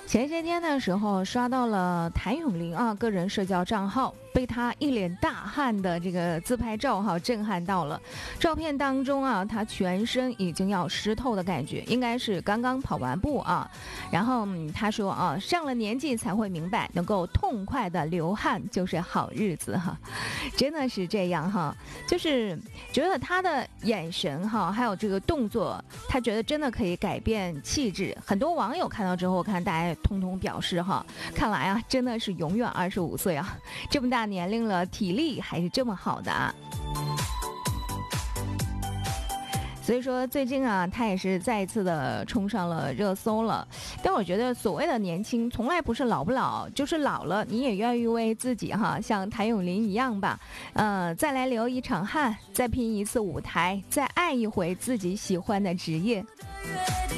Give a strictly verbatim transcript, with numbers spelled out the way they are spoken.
前些天的时候刷到了谭咏麟啊个人社交账号，被他一脸大汗的这个自拍照哈震撼到了。照片当中啊，他全身已经要湿透的感觉，应该是刚刚跑完步啊。然后、嗯、他说啊，上了年纪才会明白，能够痛快的流汗就是好日子哈，真的是这样哈。就是觉得他的眼神哈，还有这个动作，他觉得真的可以改变气质。很多网友看到之后，我看大家通通表示哈，看来啊，真的是永远二十五岁啊，这么大年龄了，体力还是这么好的啊。所以说最近啊，他也是再一次的冲上了热搜了。但我觉得所谓的年轻，从来不是老不老，就是老了你也愿意为自己哈，像谭咏麟一样吧，呃，再来流一场汗，再拼一次舞台，再爱一回自己喜欢的职业。